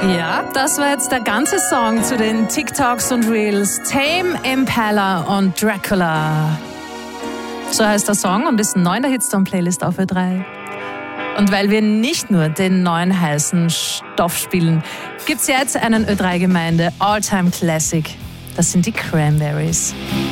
Ja, das war jetzt der ganze Song zu den TikToks und Reels. Tame Impala und Dracula. So heißt der Song und ist neu in der Hitstone-Playlist auf Ö3. Und weil wir nicht nur den neuen heißen Stoff spielen, gibt's jetzt einen Ö3-Gemeinde All-Time Classic. Das sind die Cranberries.